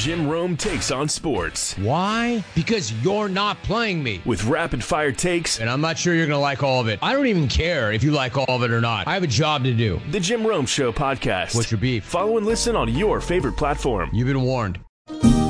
Jim Rome Takes on Sports. Why? Because you're not playing me. With rapid-fire takes. And I'm not sure you're going to like all of it. I don't even care if you like all of it or not. I have a job to do. The Jim Rome Show podcast. What's your beef? Follow and listen on your favorite platform. You've been warned.